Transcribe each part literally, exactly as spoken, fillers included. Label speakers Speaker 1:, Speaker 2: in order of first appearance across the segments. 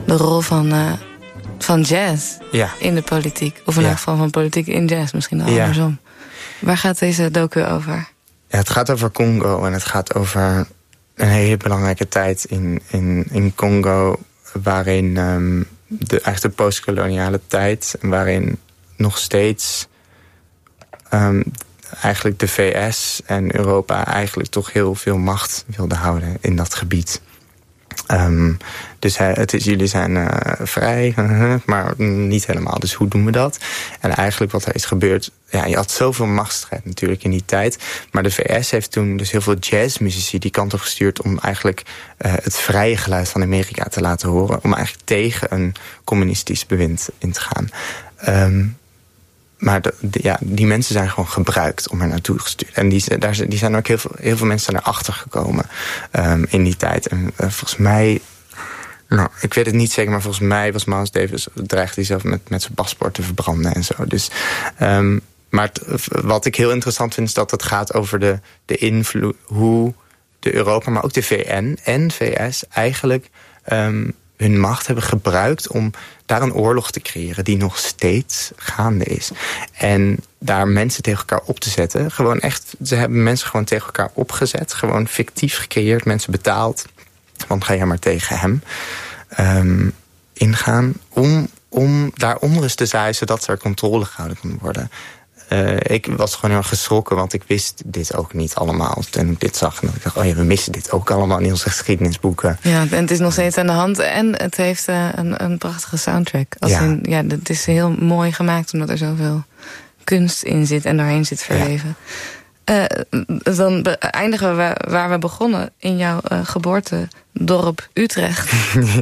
Speaker 1: de rol van, uh, van jazz
Speaker 2: ja.
Speaker 1: in de politiek. Of in
Speaker 2: ja.
Speaker 1: ieder geval van politiek in jazz, misschien al
Speaker 2: ja.
Speaker 1: andersom. Waar gaat deze docu over?
Speaker 2: Ja, het gaat over Congo en het gaat over een hele belangrijke tijd in, in, in Congo, waarin um, de, eigenlijk de postkoloniale tijd, waarin nog steeds um, eigenlijk de V S en Europa eigenlijk toch heel veel macht wilden houden in dat gebied. Um, dus hij, het is, jullie zijn uh, vrij, maar niet helemaal. Dus hoe doen we dat? En eigenlijk wat er is gebeurd, ja, je had zoveel machtsstrijd natuurlijk in die tijd. Maar de V S heeft toen dus heel veel jazzmuzici die kant op gestuurd om eigenlijk uh, het vrije geluid van Amerika te laten horen. Om eigenlijk tegen een communistisch bewind in te gaan. Um, Maar de, de, ja, die mensen zijn gewoon gebruikt om er naartoe gestuurd. En die, daar, die zijn ook heel veel, heel veel mensen erachter gekomen um, in die tijd. En uh, volgens mij, nou, ik weet het niet zeker, maar volgens mij was Miles Davis, dreigde hij zelf met, met zijn paspoort te verbranden en zo. Dus, um, maar het, wat ik heel interessant vind is dat het gaat over de, de invloed, hoe de Europa, maar ook de V N en V S eigenlijk um, hun macht hebben gebruikt om daar een oorlog te creëren die nog steeds gaande is. En daar mensen tegen elkaar op te zetten. Gewoon echt, ze hebben mensen gewoon tegen elkaar opgezet. Gewoon fictief gecreëerd, mensen betaald. Want ga jij maar tegen hem um, ingaan. Om, om daaronder eens te zaaien, zodat er controle gehouden kan worden. Uh, ik was gewoon heel erg geschrokken, want ik wist dit ook niet allemaal. Toen ik dit zag, en ik dacht, oh ja, we missen dit ook allemaal in onze geschiedenisboeken.
Speaker 1: Ja, en het is nog steeds aan de hand. En het heeft uh, een, een prachtige soundtrack. Als
Speaker 2: ja.
Speaker 1: in, ja, het is heel mooi gemaakt, omdat er zoveel kunst in zit en doorheen zit verweven. Ja. Uh, dan eindigen we waar, waar we begonnen, in jouw uh, geboortedorp Utrecht. uh,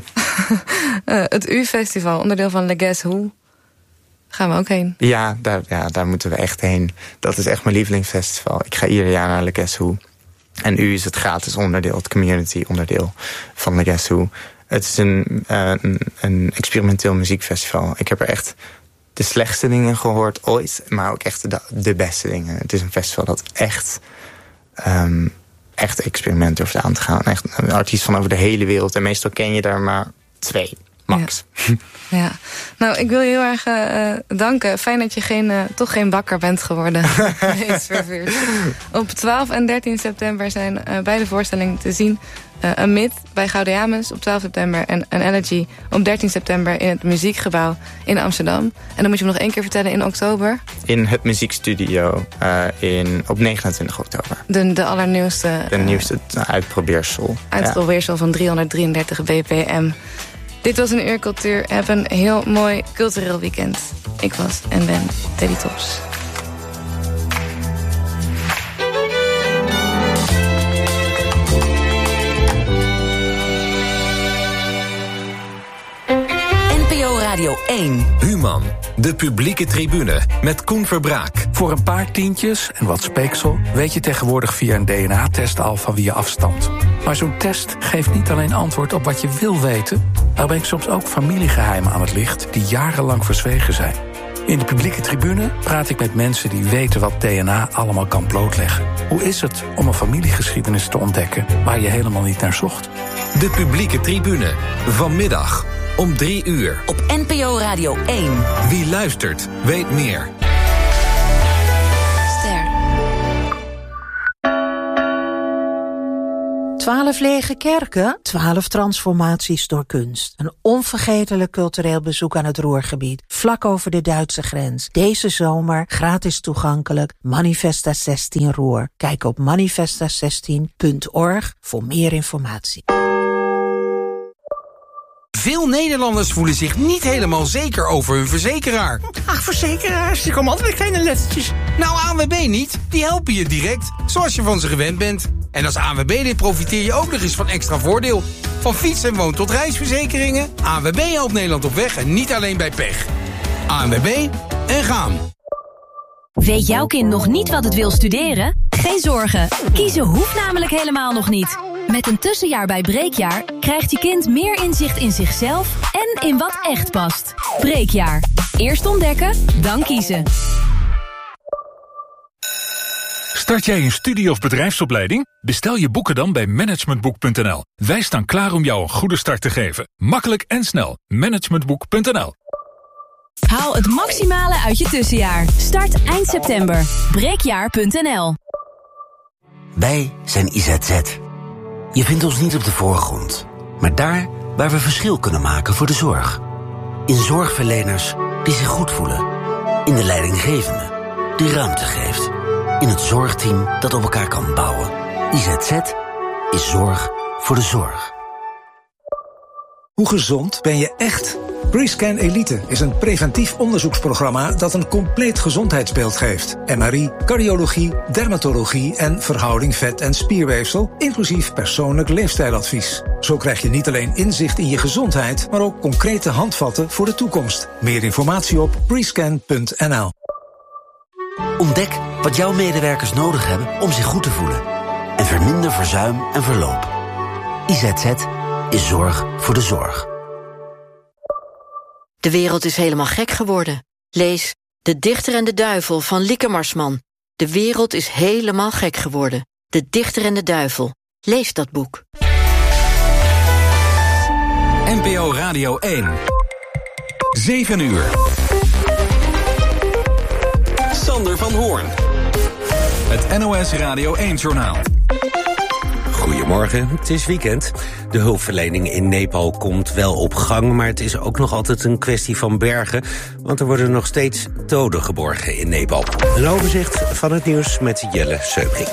Speaker 1: het U-festival, onderdeel van Le Guess Who. Gaan we ook heen?
Speaker 2: Ja daar, ja, daar moeten we echt heen. Dat is echt mijn lievelingsfestival. Ik ga ieder jaar naar Le Guess Who. En U is het gratis onderdeel, het community onderdeel van Le Guess Who. Het is een, uh, een, een experimenteel muziekfestival. Ik heb er echt de slechtste dingen gehoord ooit, maar ook echt de, de beste dingen. Het is een festival dat echt, um, echt experiment durft aan te gaan. Echt een artiest van over de hele wereld. En meestal ken je daar maar twee. Max.
Speaker 1: Ja. ja. Nou, ik wil je heel erg uh, danken. Fijn dat je geen, uh, toch geen bakker bent geworden. Op twaalf en dertien september zijn uh, beide voorstellingen te zien. Uh, een Myth bij Gaudeamus op twaalf september... en een Elegy op dertien september in het Muziekgebouw in Amsterdam. En dan moet je me nog één keer vertellen in oktober.
Speaker 2: In het Muziekstudio uh, in, op negenentwintig oktober.
Speaker 1: De, de allernieuwste...
Speaker 2: De nieuwste uh, uitprobeersel.
Speaker 1: Uitprobeersel ja. van driehonderddrieëndertig B P M. Dit was een Uur Cultuur. Heb een heel mooi cultureel weekend. Ik was en ben Teddy Tops.
Speaker 3: N P O Radio één.
Speaker 4: Human, de publieke tribune met Koen Verbraak.
Speaker 5: Voor een paar tientjes en wat speeksel weet je tegenwoordig via een D N A-test al van wie je afstamt. Maar zo'n test geeft niet alleen antwoord op wat je wil weten. Er brengt soms ook familiegeheimen aan het licht die jarenlang verzwegen zijn. In de publieke tribune praat ik met mensen die weten wat D N A allemaal kan blootleggen. Hoe is het om een familiegeschiedenis te ontdekken waar je helemaal niet naar zocht?
Speaker 4: De publieke tribune, vanmiddag om drie uur.
Speaker 3: Op N P O Radio één.
Speaker 4: Wie luistert, weet meer.
Speaker 6: Twaalf lege kerken, twaalf transformaties door kunst. Een onvergetelijk cultureel bezoek aan het Ruhrgebied, vlak over de Duitse grens. Deze zomer gratis toegankelijk, Manifesta zestien Ruhr. Kijk op manifesta zestien punt org voor meer informatie.
Speaker 7: Veel Nederlanders voelen zich niet helemaal zeker over hun verzekeraar.
Speaker 8: Ach, verzekeraars, die komen altijd met kleine lettertjes.
Speaker 7: Nou, A N W B niet. Die helpen je direct, zoals je van ze gewend bent. En als A N W B-lid profiteer je ook nog eens van extra voordeel. Van fiets- en woon- tot reisverzekeringen. A N W B helpt Nederland op weg en niet alleen bij pech. A N W B en gaan.
Speaker 9: Weet jouw kind nog niet wat het wil studeren? Geen zorgen. Kiezen hoeft namelijk helemaal nog niet. Met een tussenjaar bij Breekjaar krijgt je kind meer inzicht in zichzelf en in wat echt past. Breekjaar. Eerst ontdekken, dan kiezen.
Speaker 10: Start jij een studie- of bedrijfsopleiding? Bestel je boeken dan bij managementboek punt n l. Wij staan klaar om jou een goede start te geven. Makkelijk en snel. managementboek punt n l.
Speaker 9: Haal het maximale uit je tussenjaar. Start eind september. breekjaar punt n l.
Speaker 11: Wij zijn I Z Z. Je vindt ons niet op de voorgrond, maar daar waar we verschil kunnen maken voor de zorg. In zorgverleners die zich goed voelen. In de leidinggevende die ruimte geeft. In het zorgteam dat op elkaar kan bouwen. I Z Z is zorg voor de zorg.
Speaker 12: Hoe gezond ben je echt? Prescan Elite is een preventief onderzoeksprogramma dat een compleet gezondheidsbeeld geeft. M R I, cardiologie, dermatologie en verhouding vet- en spierweefsel, inclusief persoonlijk leefstijladvies. Zo krijg je niet alleen inzicht in je gezondheid, maar ook concrete handvatten voor de toekomst. Meer informatie op prescan punt n l.
Speaker 11: Ontdek wat jouw medewerkers nodig hebben om zich goed te voelen. En verminder verzuim en verloop. I Z Z is zorg voor de zorg.
Speaker 13: De wereld is helemaal gek geworden. Lees De Dichter en de Duivel van Lieke Marsman. De wereld is helemaal gek geworden. De Dichter en de Duivel. Lees dat boek.
Speaker 4: N P O Radio één. zeven uur. Sander van Hoorn. Het N O S Radio één-journaal.
Speaker 14: Goedemorgen, het is weekend. De hulpverlening in Nepal komt wel op gang, maar het is ook nog altijd een kwestie van bergen, want er worden nog steeds doden geborgen in Nepal. Een overzicht van het nieuws met Jelle Seubring.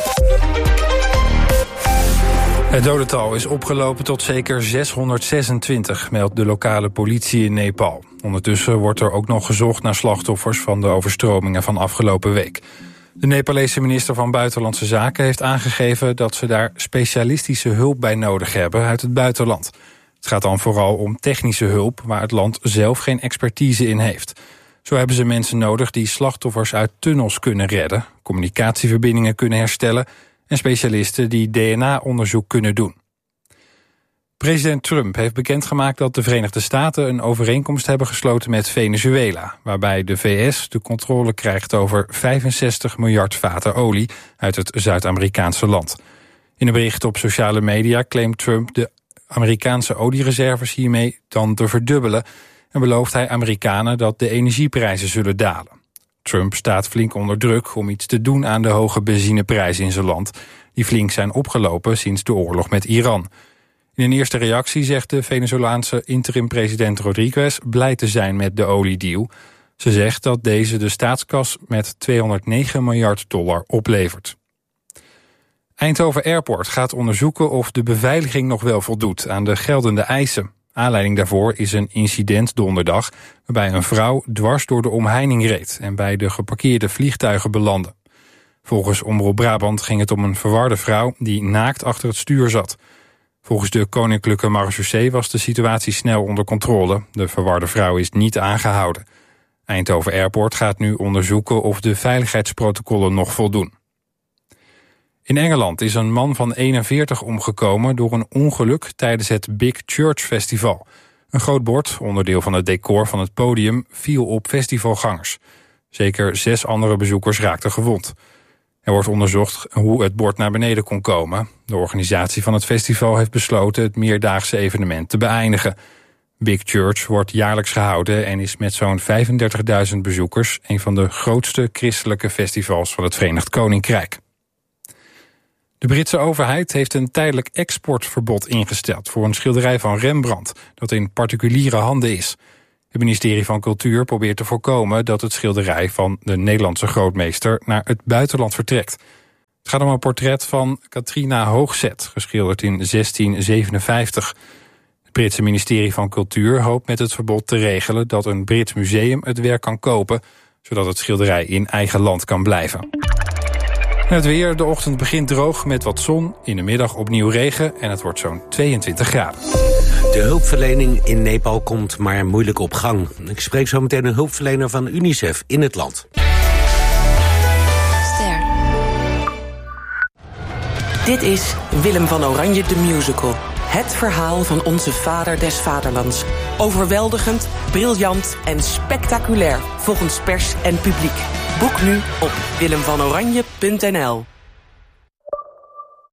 Speaker 15: Het dodental is opgelopen tot zeker zeshonderdzesentwintig, meldt de lokale politie in Nepal. Ondertussen wordt er ook nog gezocht naar slachtoffers van de overstromingen van afgelopen week. De Nepalese minister van Buitenlandse Zaken heeft aangegeven dat ze daar specialistische hulp bij nodig hebben uit het buitenland. Het gaat dan vooral om technische hulp waar het land zelf geen expertise in heeft. Zo hebben ze mensen nodig die slachtoffers uit tunnels kunnen redden, communicatieverbindingen kunnen herstellen en specialisten die D N A-onderzoek kunnen doen. President Trump heeft bekendgemaakt dat de Verenigde Staten een overeenkomst hebben gesloten met Venezuela, waarbij de V S de controle krijgt over vijfenzestig miljard vaten olie uit het Zuid-Amerikaanse land. In een bericht op sociale media claimt Trump de Amerikaanse oliereserves hiermee dan te verdubbelen en belooft hij Amerikanen dat de energieprijzen zullen dalen. Trump staat flink onder druk om iets te doen aan de hoge benzineprijzen in zijn land, die flink zijn opgelopen sinds de oorlog met Iran. In een eerste reactie zegt de Venezolaanse interim-president Rodriguez blij te zijn met de oliedeal. Ze zegt dat deze de staatskas met tweehonderdnegen miljard dollar oplevert. Eindhoven Airport gaat onderzoeken of de beveiliging nog wel voldoet aan de geldende eisen. Aanleiding daarvoor is een incident donderdag waarbij een vrouw dwars door de omheining reed en bij de geparkeerde vliegtuigen belandde. Volgens Omroep Brabant ging het om een verwarde vrouw die naakt achter het stuur zat. Volgens de Koninklijke Marechaussee was de situatie snel onder controle. De verwarde vrouw is niet aangehouden. Eindhoven Airport gaat nu onderzoeken of de veiligheidsprotocollen nog voldoen. In Engeland is een man van eenenveertig omgekomen door een ongeluk tijdens het Big Church Festival. Een groot bord, onderdeel van het decor van het podium, viel op festivalgangers. Zeker zes andere bezoekers raakten gewond. Er wordt onderzocht hoe het bord naar beneden kon komen. De organisatie van het festival heeft besloten het meerdaagse evenement te beëindigen. Big Church wordt jaarlijks gehouden en is met zo'n vijfendertigduizend bezoekers een van de grootste christelijke festivals van het Verenigd Koninkrijk. De Britse overheid heeft een tijdelijk exportverbod ingesteld voor een schilderij van Rembrandt dat in particuliere handen is. Het ministerie van Cultuur probeert te voorkomen dat het schilderij van de Nederlandse grootmeester naar het buitenland vertrekt. Het gaat om een portret van Katrina Hoogzet, geschilderd in zestien zevenenvijftig. Het Britse ministerie van Cultuur hoopt met het verbod te regelen dat een Brits museum het werk kan kopen, zodat het schilderij in eigen land kan blijven. En het weer, de ochtend begint droog met wat zon, in de middag opnieuw regen en het wordt zo'n tweeëntwintig graden.
Speaker 14: De hulpverlening in Nepal komt maar moeilijk op gang. Ik spreek zo meteen een hulpverlener van UNICEF in het land.
Speaker 3: Ster. Dit is Willem van Oranje de Musical. Het verhaal van onze vader des vaderlands. Overweldigend, briljant en spectaculair volgens pers en publiek. Boek nu op willem van oranje punt n l.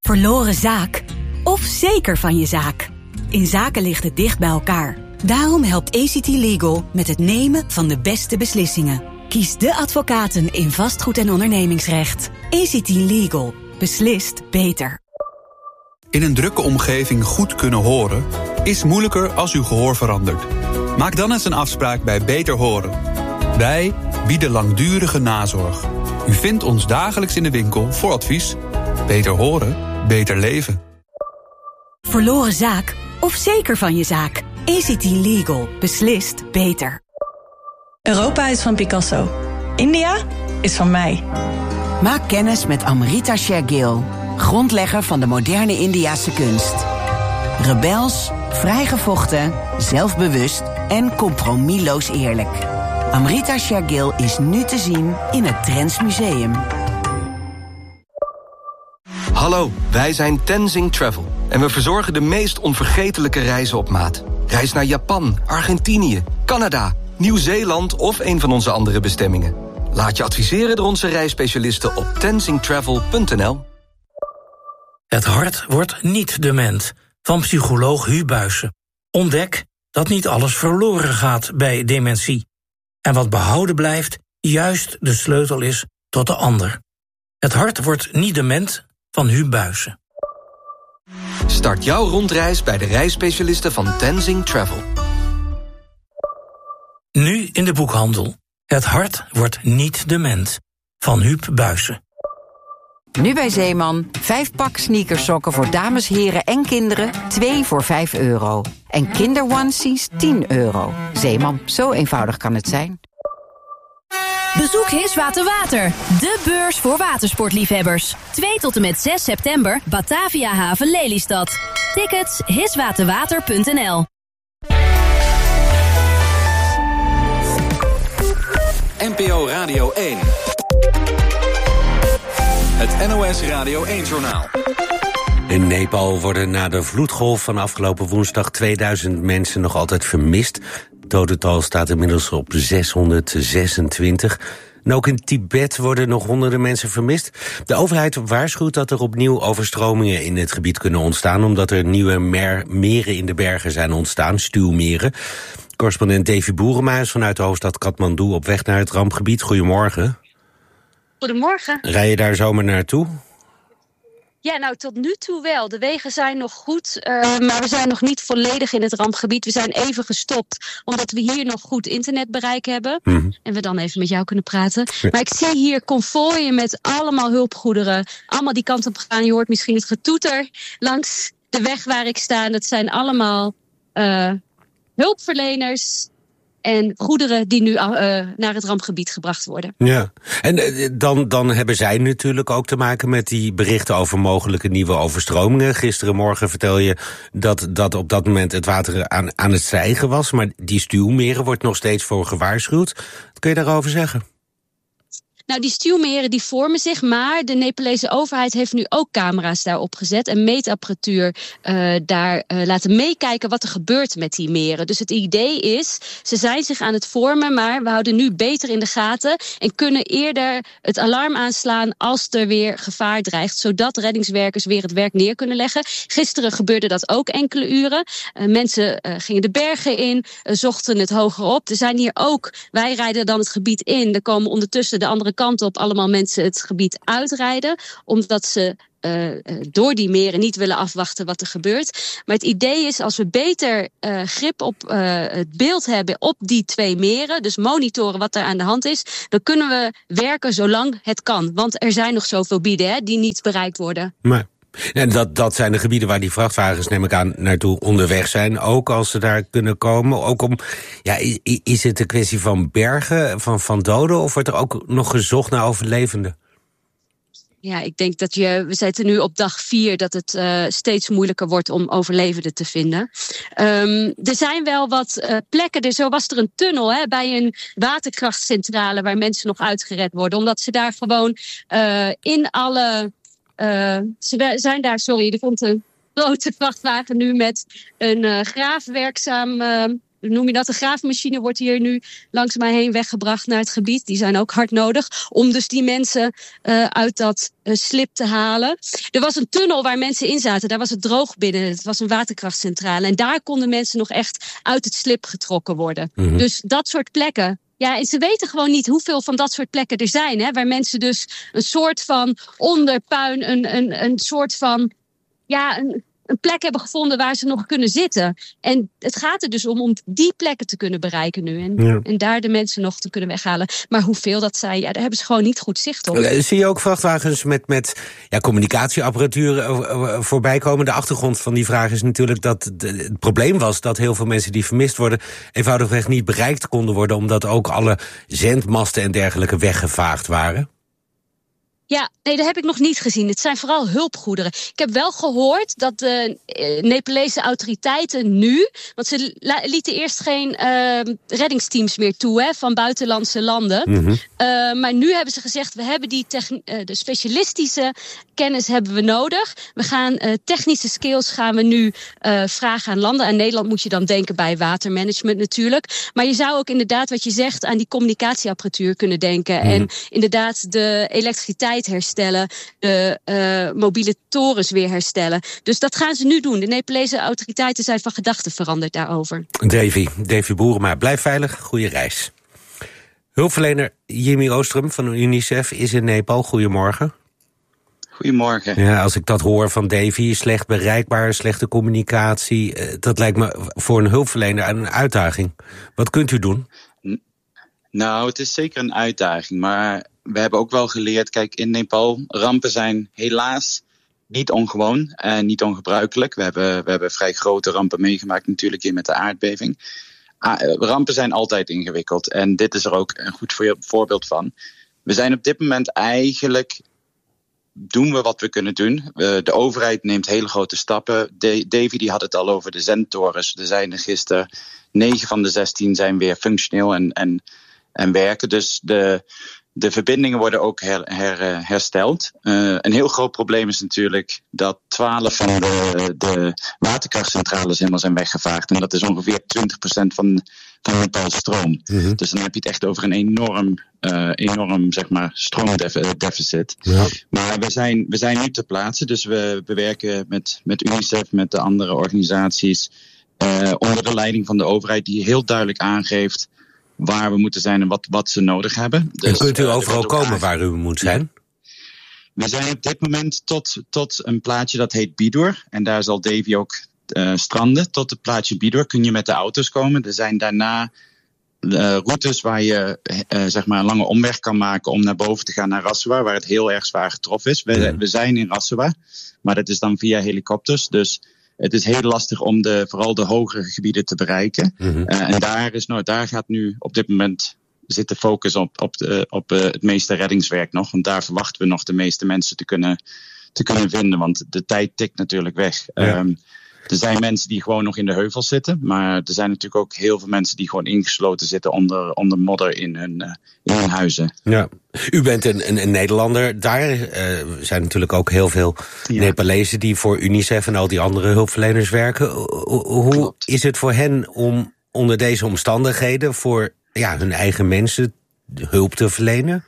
Speaker 16: Verloren zaak of zeker van je zaak? In zaken ligt het dicht bij elkaar. Daarom helpt A C T Legal met het nemen van de beste beslissingen. Kies de advocaten in vastgoed- en ondernemingsrecht. A C T Legal. Beslist beter.
Speaker 17: In een drukke omgeving goed kunnen horen is moeilijker als uw gehoor verandert. Maak dan eens een afspraak bij Beter Horen. Wij bieden langdurige nazorg. U vindt ons dagelijks in de winkel voor advies. Beter horen, beter leven.
Speaker 16: Verloren zaak of zeker van je zaak? A C T Legal. Beslist beter.
Speaker 18: Europa is van Picasso. India is van mij.
Speaker 19: Maak kennis met Amrita Shergill, grondlegger van de moderne Indiase kunst. Rebels, vrijgevochten, zelfbewust en compromisloos eerlijk. Amrita Shergill is nu te zien in het Trends Museum.
Speaker 20: Hallo, wij zijn Tenzing Travel. En we verzorgen de meest onvergetelijke reizen op maat. Reis naar Japan, Argentinië, Canada, Nieuw-Zeeland of een van onze andere bestemmingen. Laat je adviseren door onze reisspecialisten op tenzing travel punt n l.
Speaker 21: Het hart wordt niet dement, van psycholoog Hu Buijsen. Ontdek dat niet alles verloren gaat bij dementie. En wat behouden blijft, juist de sleutel is tot de ander. Het hart wordt niet dement, van Hu Buijsen.
Speaker 20: Start jouw rondreis bij de reisspecialisten van Tenzing Travel.
Speaker 21: Nu in de boekhandel. Het hart wordt niet dement, van Huub Buijsen.
Speaker 19: Nu bij Zeeman, vijf pak sneakersokken voor dames, heren en kinderen, twee voor vijf euro. En kinderonesies tien euro. Zeeman, zo eenvoudig kan het zijn.
Speaker 9: Bezoek Hiswater Water, de beurs voor watersportliefhebbers. twee tot en met zes september, Batavia Haven Lelystad. Tickets hiswaterwater punt n l.
Speaker 4: N P O Radio één. Het N O S Radio één-journaal.
Speaker 14: In Nepal worden na de vloedgolf van afgelopen woensdag tweeduizend mensen nog altijd vermist. Het dodental staat inmiddels op zeshonderdzesentwintig. En ook in Tibet worden nog honderden mensen vermist. De overheid waarschuwt dat er opnieuw overstromingen in het gebied kunnen ontstaan, omdat er nieuwe mer- meren in de bergen zijn ontstaan, stuwmeren. Correspondent Davy Boerema is vanuit de hoofdstad Kathmandu op weg naar het rampgebied. Goedemorgen.
Speaker 22: Goedemorgen.
Speaker 14: Rij je daar zomaar naartoe?
Speaker 22: Ja, nou tot nu toe wel. De wegen zijn nog goed, uh, maar we zijn nog niet volledig in het rampgebied. We zijn even gestopt, omdat we hier nog goed internetbereik hebben. Mm-hmm. En we dan even met jou kunnen praten. Ja. Maar ik zie hier konvooien met allemaal hulpgoederen. Allemaal die kant op gaan. Je hoort misschien het getoeter langs de weg waar ik sta. Dat zijn allemaal uh, hulpverleners en goederen die nu uh, naar het rampgebied gebracht worden.
Speaker 14: Ja, en uh, dan, dan hebben zij natuurlijk ook te maken met die berichten over mogelijke nieuwe overstromingen. Gisterenmorgen vertel je dat, dat op dat moment het water aan, aan het stijgen was, maar die stuwmeren wordt nog steeds voor gewaarschuwd. Wat kun je daarover zeggen?
Speaker 22: Nou, die stuwmeren die vormen zich, maar de Nepalese overheid heeft nu ook camera's daar opgezet en meetapparatuur uh, daar uh, laten meekijken wat er gebeurt met die meren. Dus het idee is, ze zijn zich aan het vormen, maar we houden nu beter in de gaten en kunnen eerder het alarm aanslaan als er weer gevaar dreigt, zodat reddingswerkers weer het werk neer kunnen leggen. Gisteren gebeurde dat ook enkele uren. Uh, mensen uh, gingen de bergen in, uh, zochten het hoger op. Er zijn hier ook, wij rijden dan het gebied in, er komen ondertussen de andere kant op allemaal mensen het gebied uitrijden, omdat ze uh, door die meren niet willen afwachten wat er gebeurt. Maar het idee is, als we beter uh, grip op uh, het beeld hebben op die twee meren, dus monitoren wat er aan de hand is, dan kunnen we werken zolang het kan. Want er zijn nog zoveel gebieden hè, die niet bereikt worden.
Speaker 14: Maar en dat, dat zijn de gebieden waar die vrachtwagens, neem ik aan, naartoe onderweg zijn. Ook als ze daar kunnen komen. Ook om, ja, is, is het een kwestie van bergen, van, van doden, of wordt er ook nog gezocht naar overlevenden?
Speaker 22: Ja, ik denk dat je, we zitten nu op dag vier, dat het uh, steeds moeilijker wordt om overlevenden te vinden. Um, er zijn wel wat uh, plekken, er, zo was er een tunnel hè, bij een waterkrachtcentrale waar mensen nog uitgered worden. Omdat ze daar gewoon uh, in alle... Uh, ze zijn daar, sorry, er komt een grote vrachtwagen nu met een uh, graafwerkzaam uh, noem je dat, de graafmachine wordt hier nu langs mij heen weggebracht naar het gebied. Die zijn ook hard nodig om dus die mensen uh, uit dat uh, slip te halen. Er was een tunnel waar mensen in zaten. Daar was het droog binnen. Het was een waterkrachtcentrale. En daar konden mensen nog echt uit het slip getrokken worden. Mm-hmm. Dus dat soort plekken. Ja, en ze weten gewoon niet hoeveel van dat soort plekken er zijn. Hè, waar mensen dus een soort van onderpuin, een, een, een soort van... ja, een, een plek hebben gevonden waar ze nog kunnen zitten. En het gaat er dus om om die plekken te kunnen bereiken nu. En, ja. en daar de mensen nog te kunnen weghalen. Maar hoeveel dat zijn, ja, daar hebben ze gewoon niet goed zicht op.
Speaker 14: Zie je ook vrachtwagens met, met ja, communicatieapparatuur voorbij komen? De achtergrond van die vraag is natuurlijk dat de, het probleem was dat heel veel mensen die vermist worden eenvoudigweg niet bereikt konden worden, omdat ook alle zendmasten en dergelijke weggevaagd waren.
Speaker 22: Ja, nee, dat heb ik nog niet gezien. Het zijn vooral hulpgoederen. Ik heb wel gehoord dat de Nepalese autoriteiten nu... want ze lieten eerst geen uh, reddingsteams meer toe, hè, van buitenlandse landen. Mm-hmm. Uh, maar nu hebben ze gezegd, we hebben die techn- uh, de specialistische kennis hebben we nodig. We gaan uh, technische skills gaan we nu uh, vragen aan landen. Aan Nederland moet je dan denken bij watermanagement natuurlijk. Maar je zou ook inderdaad, wat je zegt, aan die communicatieapparatuur kunnen denken. Mm-hmm. En inderdaad de elektriciteit herstellen, de uh, mobiele torens weer herstellen. Dus dat gaan ze nu doen. De Nepalese autoriteiten zijn van gedachten veranderd daarover.
Speaker 14: Davy, Davy Boerema, blijf veilig, goede reis. Hulpverlener Jimmy Oostrum van UNICEF is in Nepal. Goedemorgen.
Speaker 1: Goedemorgen.
Speaker 14: Ja, als ik dat hoor van Davy, slecht bereikbaar, slechte communicatie, dat lijkt me voor een hulpverlener een uitdaging. Wat kunt u doen?
Speaker 1: Nou, het is zeker een uitdaging, maar we hebben ook wel geleerd, kijk, in Nepal, rampen zijn helaas niet ongewoon en niet ongebruikelijk. We hebben, we hebben vrij grote rampen meegemaakt natuurlijk hier met de aardbeving. Rampen zijn altijd ingewikkeld en dit is er ook een goed voorbeeld van. We zijn op dit moment eigenlijk, doen we wat we kunnen doen. De overheid neemt hele grote stappen. Davy die had het al over de zendtorens. Er zijn er gisteren negen van de zestien zijn weer functioneel en, en, en werken. Dus de... De verbindingen worden ook her, her, hersteld. Uh, een heel groot probleem is natuurlijk dat twaalf van de, de waterkrachtcentrales helemaal zijn weggevaagd. En dat is ongeveer twintig procent van, van Nepal's stroom. Mm-hmm. Dus dan heb je het echt over een enorm, uh, enorm zeg maar, stroomdeficit. Ja. Maar we zijn, we zijn nu ter plaatse. Dus we, we werken met, met UNICEF, met de andere organisaties. Uh, onder de leiding van de overheid die heel duidelijk aangeeft waar we moeten zijn en wat, wat ze nodig hebben. Dus,
Speaker 14: en kunt u
Speaker 1: uh,
Speaker 14: overal komen aange- waar u moet zijn?
Speaker 1: We zijn op dit moment tot, tot een plaatsje dat heet Bidur. En daar zal Davy ook uh, stranden. Tot het plaatsje Bidur kun je met de auto's komen. Er zijn daarna uh, routes waar je uh, zeg maar een lange omweg kan maken om naar boven te gaan naar Rassewa, waar het heel erg zwaar getroffen is. We, we zijn in Rassewa, maar dat is dan via helikopters. Dus het is heel lastig om de, vooral de hogere gebieden te bereiken. Mm-hmm. Uh, en daar, is nou, daar gaat nu op dit moment zit de focus op, op, de, op uh, het meeste reddingswerk nog. Want daar verwachten we nog de meeste mensen te kunnen, te kunnen vinden. Want de tijd tikt natuurlijk weg. Ja. Um, er zijn mensen die gewoon nog in de heuvels zitten. Maar er zijn natuurlijk ook heel veel mensen die gewoon ingesloten zitten onder, onder modder in hun, uh, in hun huizen. Ja.
Speaker 14: U bent een, een, een Nederlander. Daar uh, zijn natuurlijk ook heel veel ja. Nepalezen die voor UNICEF en al die andere hulpverleners werken. Hoe Klopt. Is het voor hen om onder deze omstandigheden voor ja, hun eigen mensen hulp te verlenen?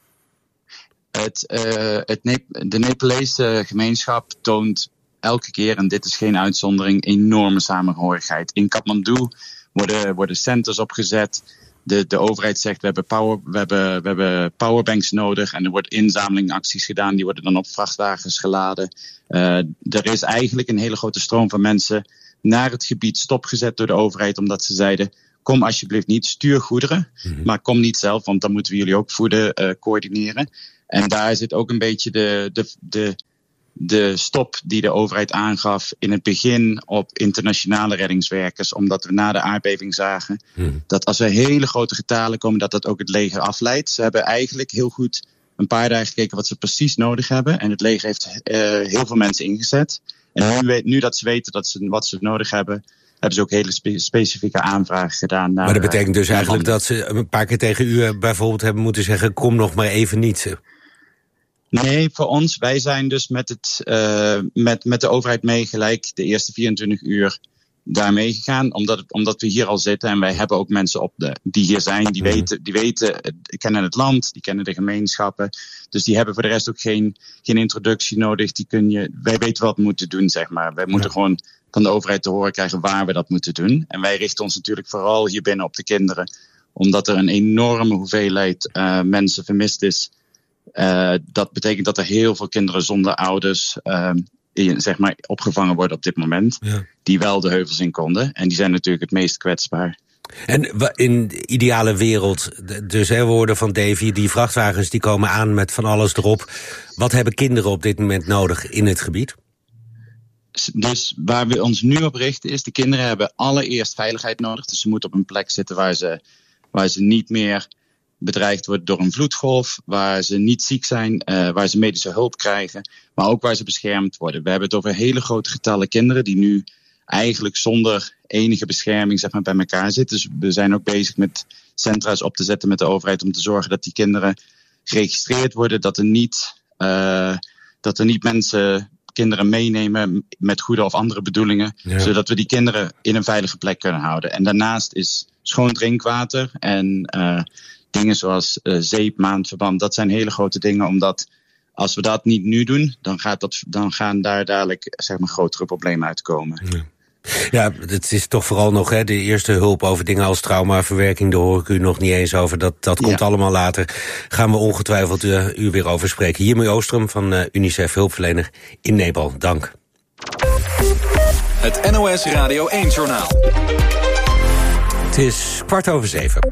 Speaker 1: Het, uh, het ne- de Nepalese gemeenschap toont elke keer, en dit is geen uitzondering, enorme samenhorigheid. In Kathmandu worden, worden centers opgezet. De, de overheid zegt, we hebben, power, we, hebben, we hebben powerbanks nodig. En er wordt inzamelingacties gedaan, die worden dan op vrachtwagens geladen. Uh, er is eigenlijk een hele grote stroom van mensen naar het gebied stopgezet door de overheid, omdat ze zeiden, kom alsjeblieft niet, stuur goederen, mm-hmm. maar kom niet zelf, want dan moeten we jullie ook voeden, uh, coördineren. En daar zit ook een beetje de, de, de, de stop die de overheid aangaf in het begin op internationale reddingswerkers, omdat we na de aardbeving zagen mm-hmm. dat als er hele grote getalen komen, dat dat ook het leger afleidt. Ze hebben eigenlijk heel goed een paar dagen gekeken wat ze precies nodig hebben. En het leger heeft uh, heel veel mensen ingezet. En nu, nu dat ze weten dat ze, wat ze nodig hebben, hebben ze ook hele spe- specifieke aanvragen gedaan. Naar,
Speaker 14: maar dat betekent dus eigenlijk
Speaker 1: landen.
Speaker 14: dat ze een paar keer tegen u bijvoorbeeld hebben moeten zeggen, kom nog maar even niet.
Speaker 1: Nee, voor ons, wij zijn dus met, het, uh, met, met de overheid mee gelijk de eerste vierentwintig uur daarmee gegaan, omdat, het, omdat we hier al zitten en wij hebben ook mensen op de, die hier zijn, die, mm. weten, die weten, kennen het land, die kennen de gemeenschappen. Dus die hebben voor de rest ook geen, geen introductie nodig. Die kun je, wij weten wat we moeten doen, zeg maar. Wij moeten ja. gewoon van de overheid te horen krijgen waar we dat moeten doen. En wij richten ons natuurlijk vooral hier binnen op de kinderen, omdat er een enorme hoeveelheid uh, mensen vermist is. Uh, dat betekent dat er heel veel kinderen zonder ouders uh, zeg maar opgevangen worden op dit moment. Ja. Die wel de heuvels in konden. En die zijn natuurlijk het meest kwetsbaar.
Speaker 14: En in de ideale wereld, dus hè, we hoorden van Davy, die vrachtwagens die komen aan met van alles erop. Wat hebben kinderen op dit moment nodig in het gebied?
Speaker 1: Dus waar we ons nu op richten is, de kinderen hebben allereerst veiligheid nodig. Dus ze moeten op een plek zitten waar ze, waar ze niet meer bedreigd worden door een vloedgolf, waar ze niet ziek zijn, uh, waar ze medische hulp krijgen, maar ook waar ze beschermd worden. We hebben het over hele grote getallen kinderen die nu eigenlijk zonder enige bescherming zeg maar, bij elkaar zitten. Dus we zijn ook bezig met centra's op te zetten met de overheid om te zorgen dat die kinderen geregistreerd worden, dat er niet, uh, dat er niet mensen kinderen meenemen met goede of andere bedoelingen, ja. zodat we die kinderen in een veilige plek kunnen houden. En daarnaast is schoon drinkwater en uh, dingen zoals uh, zeep, maandverband, dat zijn hele grote dingen, omdat als we dat niet nu doen, dan, gaat dat, dan gaan daar dadelijk zeg maar, grotere problemen uitkomen.
Speaker 14: Ja. Ja, het is toch vooral nog hè, de eerste hulp over dingen als traumaverwerking, daar hoor ik u nog niet eens over. Dat, dat komt ja. allemaal later. Gaan we ongetwijfeld u, u weer over spreken. Jimmy Oostrom van uh, UNICEF, hulpverlener in Nepal. Dank.
Speaker 4: Het N O S Radio één-journaal.
Speaker 14: Het is kwart over zeven.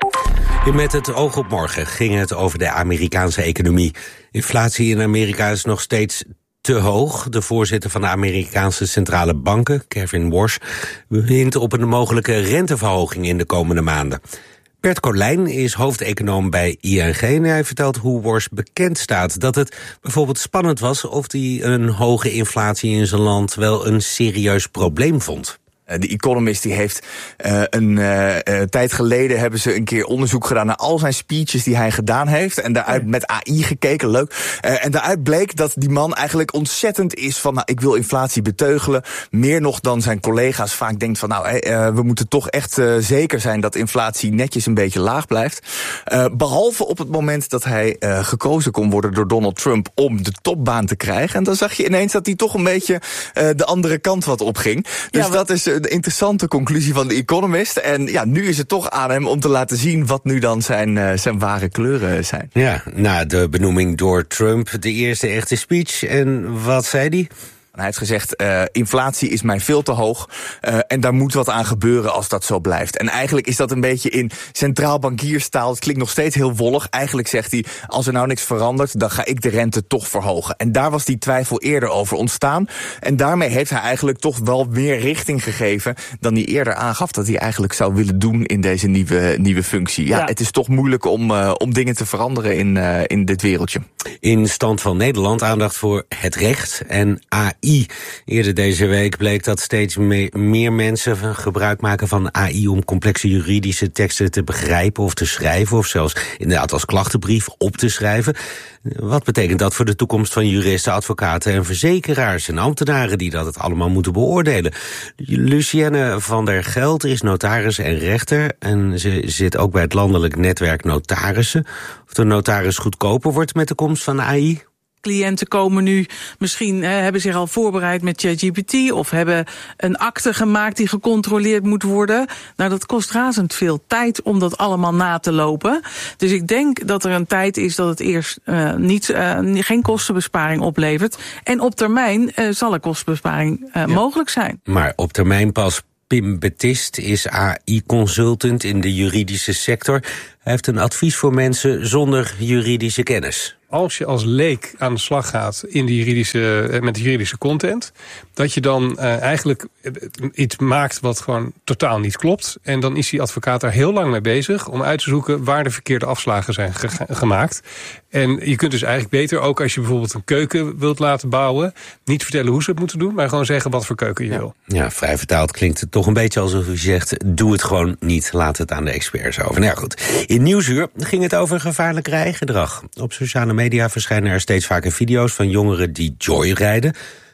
Speaker 14: Met het oog op morgen ging het over de Amerikaanse economie. Inflatie in Amerika is nog steeds te hoog. De voorzitter van de Amerikaanse centrale banken, Kevin Warsh, hint op een mogelijke renteverhoging in de komende maanden. Bert Colijn is hoofdeconoom bij I N G en hij vertelt hoe Warsh bekend staat dat het bijvoorbeeld spannend was of hij een hoge inflatie in zijn land wel een serieus probleem vond.
Speaker 2: De Economist die heeft uh, een uh, uh, tijd geleden hebben ze een keer onderzoek gedaan naar al zijn speeches die hij gedaan heeft. En daaruit met A I gekeken, leuk. Uh, en daaruit bleek dat die man eigenlijk ontzettend is van, nou, ik wil inflatie beteugelen. Meer nog dan zijn collega's vaak denkt van, nou, hey, uh, we moeten toch echt uh, zeker zijn dat inflatie netjes een beetje laag blijft. Uh, behalve op het moment dat hij uh, gekozen kon worden door Donald Trump om de topbaan te krijgen. En dan zag je ineens dat hij toch een beetje uh, de andere kant wat opging. Dus ja, dat is de interessante conclusie van de Economist. En ja, nu is het toch aan hem om te laten zien wat nu dan zijn, uh, zijn ware kleuren zijn.
Speaker 14: Ja, na de benoeming door Trump, de eerste echte speech. En wat zei hij?
Speaker 2: Hij heeft gezegd, uh, inflatie is mij veel te hoog uh, en daar moet wat aan gebeuren als dat zo blijft. En eigenlijk is dat een beetje in centraal bankierstaal. Het klinkt nog steeds heel wollig. Eigenlijk zegt hij, als er nou niks verandert, dan ga ik de rente toch verhogen. En daar was die twijfel eerder over ontstaan. En daarmee heeft hij eigenlijk toch wel meer richting gegeven dan hij eerder aangaf dat hij eigenlijk zou willen doen in deze nieuwe, nieuwe functie. Ja, ja, het is toch moeilijk om, uh, om dingen te veranderen in, uh, in dit wereldje.
Speaker 14: In Stand van Nederland aandacht voor het recht en A I. Eerder deze week bleek dat steeds me- meer mensen gebruik maken van A I om complexe juridische teksten te begrijpen of te schrijven, of zelfs inderdaad als klachtenbrief op te schrijven. Wat betekent dat voor de toekomst van juristen, advocaten en verzekeraars en ambtenaren die dat het allemaal moeten beoordelen? Lucienne van der Geld is notaris en rechter en ze zit ook bij het landelijk netwerk notarissen. Of de notaris goedkoper wordt met de komst van A I?
Speaker 5: Cliënten komen nu misschien, hè, hebben zich al voorbereid met ChatGPT of hebben een akte gemaakt die gecontroleerd moet worden. Nou, dat kost razend veel tijd om dat allemaal na te lopen. Dus ik denk dat er een tijd is dat het eerst uh, niet, uh, geen kostenbesparing oplevert. En op termijn uh, zal er kostenbesparing uh, ja. mogelijk zijn.
Speaker 14: Maar op termijn pas. Pim Betist is A I-consultant in de juridische sector. Hij heeft een advies voor mensen zonder juridische kennis.
Speaker 23: Als je als leek aan de slag gaat in de juridische, met de juridische content, dat je dan uh, eigenlijk iets maakt wat gewoon totaal niet klopt. En dan is die advocaat daar heel lang mee bezig om uit te zoeken waar de verkeerde afslagen zijn ge- gemaakt. En je kunt dus eigenlijk beter ook als je bijvoorbeeld een keuken wilt laten bouwen, niet vertellen hoe ze het moeten doen, maar gewoon zeggen wat voor keuken je
Speaker 14: ja.
Speaker 23: wil.
Speaker 14: Ja, vrij vertaald klinkt het toch een beetje alsof u zegt, doe het gewoon niet, laat het aan de experts over. Nou ja, goed. In Nieuwsuur ging het over gevaarlijk rijgedrag. Op sociale media verschijnen er steeds vaker video's van jongeren die joyrijden.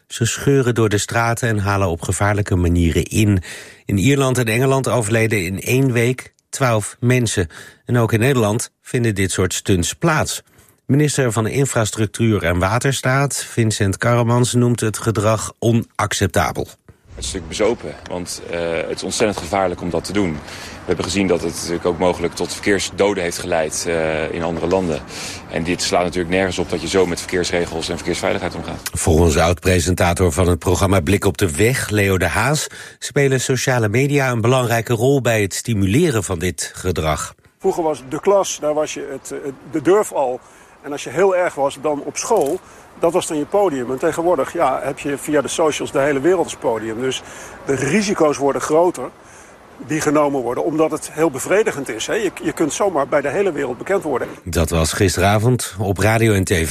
Speaker 14: Ze scheuren door de straten en halen op gevaarlijke manieren in. In Ierland en Engeland overleden in één week twaalf mensen. En ook in Nederland vinden dit soort stunts plaats. Minister van Infrastructuur en Waterstaat, Vincent Karremans, noemt het gedrag onacceptabel.
Speaker 6: Het is natuurlijk bezopen, want uh, het is ontzettend gevaarlijk om dat te doen. We hebben gezien dat het natuurlijk ook mogelijk tot verkeersdoden heeft geleid uh, in andere landen. En dit slaat natuurlijk nergens op dat je zo met verkeersregels en verkeersveiligheid omgaat.
Speaker 14: Volgens oud-presentator van het programma Blik op de Weg, Leo de Haas, spelen sociale media een belangrijke rol bij het stimuleren van dit gedrag.
Speaker 7: Vroeger was de klas, daar was je het, de durf al. En als je heel erg was, dan op school, dat was dan je podium. En tegenwoordig ja, heb je via de socials de hele wereld als podium. Dus de risico's worden groter die genomen worden, omdat het heel bevredigend is. Hè? Je, je kunt zomaar bij de hele wereld bekend worden.
Speaker 14: Dat was gisteravond op radio en tv.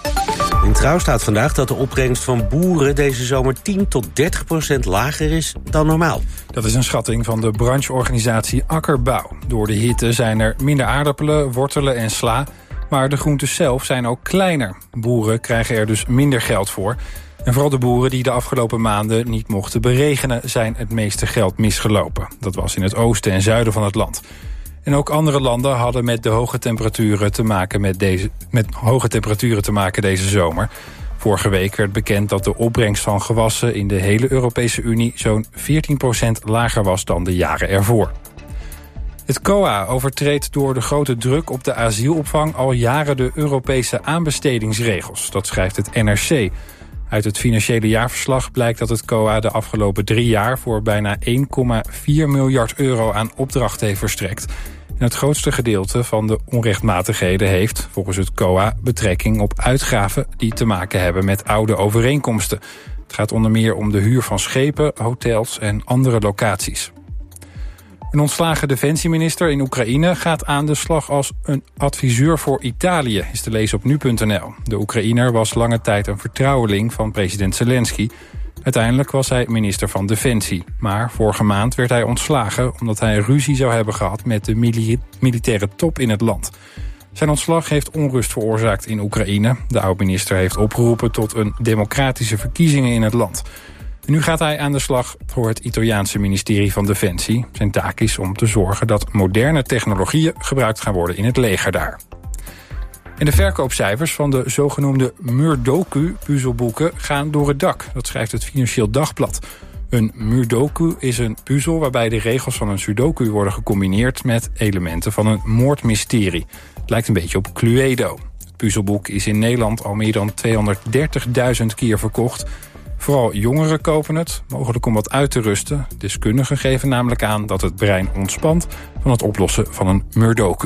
Speaker 14: In Trouw staat vandaag dat de opbrengst van boeren deze zomer tien tot dertig procent lager is dan normaal.
Speaker 15: Dat is een schatting van de brancheorganisatie Akkerbouw. Door de hitte zijn er minder aardappelen, wortelen en sla, maar de groentes zelf zijn ook kleiner. Boeren krijgen er dus minder geld voor. En vooral de boeren die de afgelopen maanden niet mochten beregenen zijn het meeste geld misgelopen. Dat was in het oosten en zuiden van het land. En ook andere landen hadden met de hoge temperaturen te maken met deze, met hoge temperaturen te maken deze zomer. Vorige week werd bekend dat de opbrengst van gewassen in de hele Europese Unie zo'n veertien procent lager was dan de jaren ervoor. Het C O A overtreedt door de grote druk op de asielopvang al jaren de Europese aanbestedingsregels. Dat schrijft het N R C. Uit het financiële jaarverslag blijkt dat het C O A de afgelopen drie jaar voor bijna één komma vier miljard euro aan opdrachten heeft verstrekt. En het grootste gedeelte van de onrechtmatigheden heeft, volgens het C O A, betrekking op uitgaven die te maken hebben met oude overeenkomsten. Het gaat onder meer om de huur van schepen, hotels en andere locaties. Een ontslagen defensieminister in Oekraïne gaat aan de slag als een adviseur voor Italië, is te lezen op nu punt n l. De Oekraïner was lange tijd een vertrouweling van president Zelensky. Uiteindelijk was hij minister van Defensie. Maar vorige maand werd hij ontslagen omdat hij ruzie zou hebben gehad met de mili- militaire top in het land. Zijn ontslag heeft onrust veroorzaakt in Oekraïne. De oud-minister heeft opgeroepen tot een democratische verkiezingen in het land. En nu gaat hij aan de slag voor het Italiaanse ministerie van Defensie. Zijn taak is om te zorgen dat moderne technologieën gebruikt gaan worden in het leger daar. En de verkoopcijfers van de zogenoemde Murdoku-puzzelboeken gaan door het dak. Dat schrijft het Financieel Dagblad. Een Murdoku is een puzzel waarbij de regels van een sudoku worden gecombineerd met elementen van een moordmysterie. Het lijkt een beetje op Cluedo. Het puzzelboek is in Nederland al meer dan tweehonderddertigduizend keer verkocht. Vooral jongeren kopen het, mogelijk om wat uit te rusten. Deskundigen geven namelijk aan dat het brein ontspant van het oplossen van een Murdoku.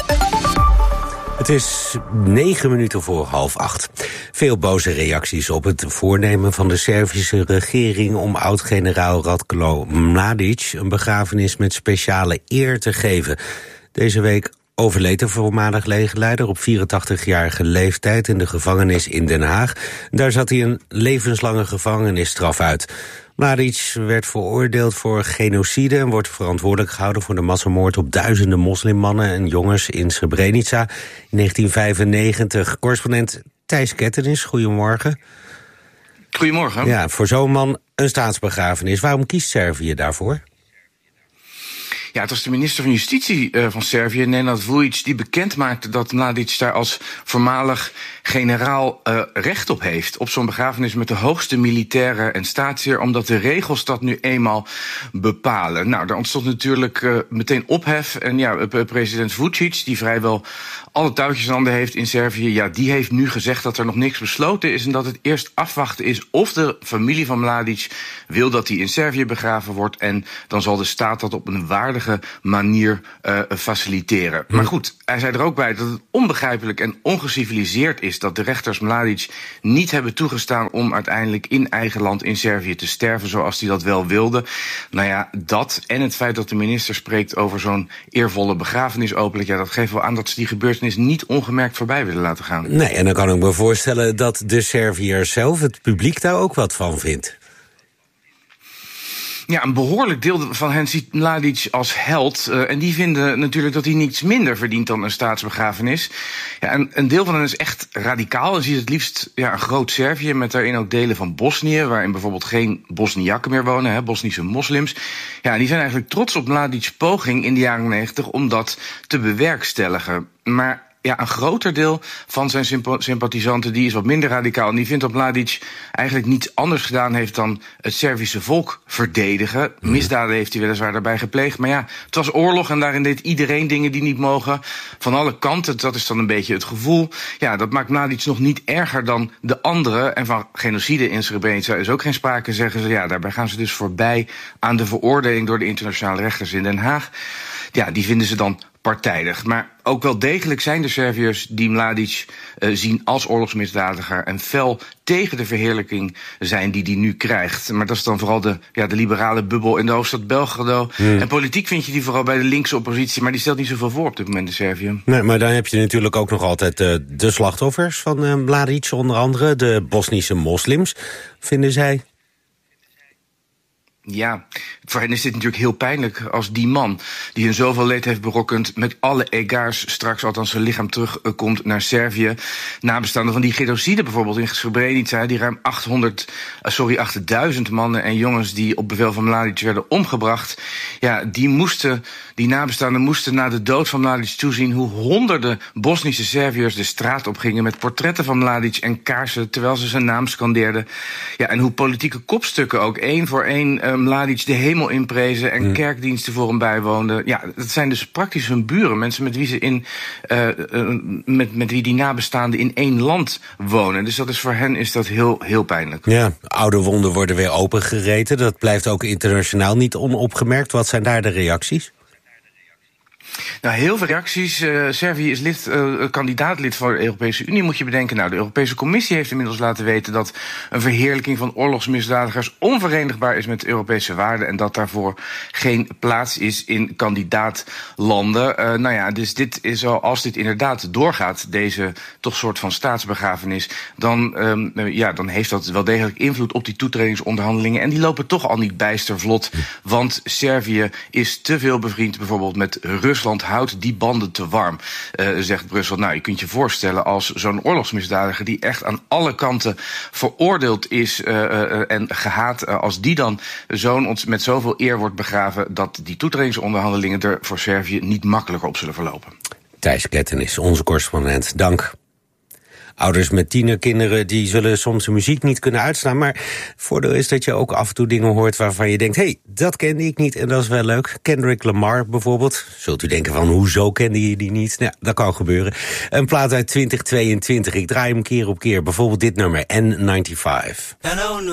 Speaker 14: Het is negen minuten voor half acht. Veel boze reacties op het voornemen van de Servische regering om oud-generaal Ratko Mladic een begrafenis met speciale eer te geven. Deze week overleed de voormalig legerleider op vierentachtigjarige leeftijd in de gevangenis in Den Haag. Daar zat hij een levenslange gevangenisstraf uit. Mladic werd veroordeeld voor genocide en wordt verantwoordelijk gehouden voor de massamoord op duizenden moslimmannen en jongens in Srebrenica in negentien vijfennegentig. Correspondent Thijs Kettenis, goedemorgen.
Speaker 8: Goedemorgen.
Speaker 14: Ja, voor zo'n man een staatsbegrafenis. Waarom kiest Servië daarvoor?
Speaker 8: Ja, het was de minister van Justitie uh, van Servië, Nenad Vujic, die bekend maakte dat Mladic daar als voormalig generaal uh, recht op heeft. Op zo'n begrafenis met de hoogste militaire en staatseer, omdat de regels dat nu eenmaal bepalen. Nou, daar ontstond natuurlijk uh, meteen ophef. En ja, uh, president Vučić, die vrijwel alle touwtjes in handen heeft in Servië, ja, die heeft nu gezegd dat er nog niks besloten is en dat het eerst afwachten is of de familie van Mladic wil dat hij in Servië begraven wordt. En dan zal de staat dat op een waardige manier uh, faciliteren. Hm. Maar goed, hij zei er ook bij dat het onbegrijpelijk en ongeciviliseerd is dat de rechters Mladic niet hebben toegestaan om uiteindelijk in eigen land in Servië te sterven zoals hij dat wel wilde. Nou ja, dat en het feit dat de minister spreekt over zo'n eervolle begrafenis openlijk, ja, dat geeft wel aan dat ze die gebeurtenis niet ongemerkt voorbij willen laten gaan.
Speaker 14: Nee, en dan kan ik me voorstellen dat de Serviërs zelf, het publiek, daar ook wat van vindt.
Speaker 8: Ja, een behoorlijk deel van hen ziet Mladic als held. Uh, en die vinden natuurlijk dat hij niets minder verdient dan een staatsbegrafenis. Ja, en een deel van hen is echt radicaal en ziet het liefst ja, een groot Servië met daarin ook delen van Bosnië, waarin bijvoorbeeld geen Bosniakken meer wonen, hè, Bosnische moslims. Ja, die zijn eigenlijk trots op Mladic's poging in de jaren negentig om dat te bewerkstelligen. Maar ja, een groter deel van zijn sympa- sympathisanten die is wat minder radicaal. En die vindt dat Mladic eigenlijk niets anders gedaan heeft dan het Servische volk verdedigen. Misdaden heeft hij weliswaar daarbij gepleegd. Maar ja, het was oorlog en daarin deed iedereen dingen die niet mogen. Van alle kanten, dat is dan een beetje het gevoel. Ja, dat maakt Mladic nog niet erger dan de anderen. En van genocide in Srebrenica is ook geen sprake, zeggen ze. Ja, daarbij gaan ze dus voorbij aan de veroordeling door de internationale rechters in Den Haag. Ja, die vinden ze dan partijdig. Maar ook wel degelijk zijn er Serviërs die Mladic uh, zien als oorlogsmisdadiger en fel tegen de verheerlijking zijn die hij nu krijgt. Maar dat is dan vooral de, ja, de liberale bubbel in de hoofdstad Belgrado. Hmm. En politiek vind je die vooral bij de linkse oppositie, maar die stelt niet zoveel voor op dit moment in Servië.
Speaker 14: Nee, maar dan heb je natuurlijk ook nog altijd uh, de slachtoffers van uh, Mladic, onder andere de Bosnische moslims. Vinden zij?
Speaker 8: Ja, voor hen is dit natuurlijk heel pijnlijk als die man die hun zoveel leed heeft berokkend met alle egaars straks althans zijn lichaam terugkomt naar Servië. Nabestaanden van die genocide bijvoorbeeld in Srebrenica, die ruim achthonderd, sorry, achtduizend mannen en jongens die op bevel van Mladic werden omgebracht. Ja, die moesten, die nabestaanden moesten na de dood van Mladic toezien hoe honderden Bosnische Serviërs de straat opgingen met portretten van Mladic en kaarsen terwijl ze zijn naam scandeerden. Ja, en hoe politieke kopstukken ook één voor één uh, Mladic de hemel inprezen en mm. kerkdiensten voor hem bijwoonden. Ja, dat zijn dus praktisch hun buren, mensen met wie ze in uh, uh, met, met wie die nabestaanden in één land wonen. Dus dat is voor hen is dat heel, heel pijnlijk.
Speaker 14: Ja, oude wonden worden weer opengereten. Dat blijft ook internationaal niet onopgemerkt. Wat zijn daar de reacties?
Speaker 8: Nou, heel veel reacties. Uh, Servië is lid, uh, kandidaatlid voor de Europese Unie, moet je bedenken. Nou, de Europese Commissie heeft inmiddels laten weten dat een verheerlijking van oorlogsmisdadigers onverenigbaar is met Europese waarden en dat daarvoor geen plaats is in kandidaatlanden. Uh, nou ja, dus dit is al, als dit inderdaad doorgaat, deze toch soort van staatsbegrafenis, dan, um, uh, ja, dan heeft dat wel degelijk invloed op die toetredingsonderhandelingen. En die lopen toch al niet bijster vlot, want Servië is te veel bevriend bijvoorbeeld met Rusland. Rusland houdt die banden te warm, uh, zegt Brussel. Nou, je kunt je voorstellen als zo'n oorlogsmisdadiger die echt aan alle kanten veroordeeld is uh, uh, en gehaat, uh, als die dan zo'n, met zoveel eer wordt begraven, dat die toetredingsonderhandelingen er voor Servië niet makkelijker op zullen verlopen.
Speaker 14: Thijs Ketten is onze correspondent. Dank. Ouders met tienerkinderen die zullen soms de muziek niet kunnen uitstaan, maar het voordeel is dat je ook af en toe dingen hoort waarvan je denkt, hé, hey, dat kende ik niet en dat is wel leuk. Kendrick Lamar bijvoorbeeld. Zult u denken van, hoezo kende je die niet? Nou, dat kan gebeuren. Een plaat uit twintig tweeëntwintig. Ik draai hem keer op keer. Bijvoorbeeld dit nummer, N vijfennegentig.